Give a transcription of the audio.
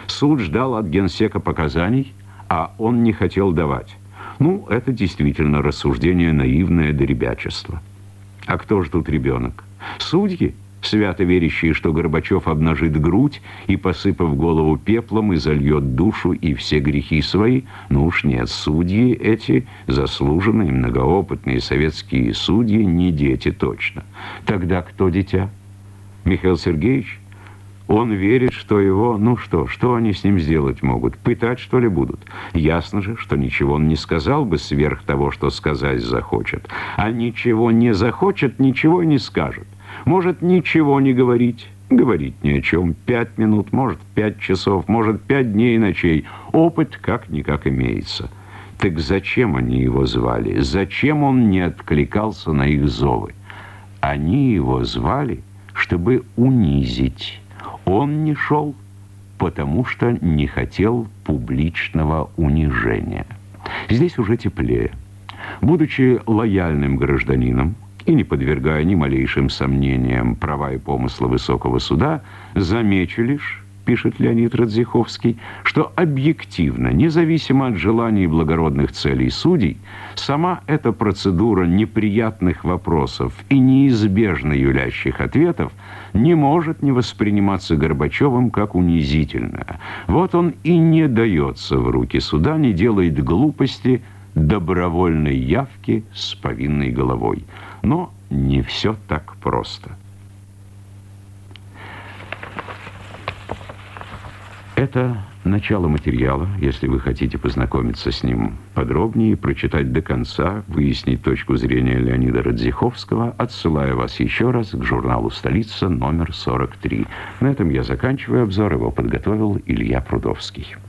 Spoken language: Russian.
Суд ждал от генсека показаний, а он не хотел давать. Ну, это действительно рассуждение наивное до ребячества. А кто же тут ребенок? Судьи, свято верящие, что Горбачев обнажит грудь и, посыпав голову пеплом, изольет душу и все грехи свои? Ну уж нет, судьи эти, заслуженные, многоопытные советские судьи, не дети точно. Тогда кто дитя? Михаил Сергеевич? Он верит, что его... Ну что они с ним сделать могут? Пытать, что ли, будут? Ясно же, что ничего он не сказал бы сверх того, что сказать захочет. А ничего не захочет, ничего и не скажет. Может ничего не говорить. Говорить ни о чем. 5 минут, может 5 часов, может 5 дней и ночей. Опыт как-никак имеется. Так зачем они его звали? Зачем он не откликался на их зовы? Они его звали, чтобы унизить. Он не шел, потому что не хотел публичного унижения. Здесь уже теплее. Будучи лояльным гражданином и не подвергая ни малейшим сомнениям права и помысла высокого суда, замечу лишь, пишет Леонид Радзиховский, что объективно, независимо от желаний и благородных целей судей, сама эта процедура неприятных вопросов и неизбежно юлящих ответов не может не восприниматься Горбачевым как унизительная. Вот он и не дается в руки суда, не делает глупости добровольной явки с повинной головой. Но не все так просто. Это начало материала. Если вы хотите познакомиться с ним подробнее, прочитать до конца, выяснить точку зрения Леонида Радзиховского, отсылаю вас еще раз к журналу «Столица», номер 43. На этом я заканчиваю обзор. Его подготовил Илья Прудовский.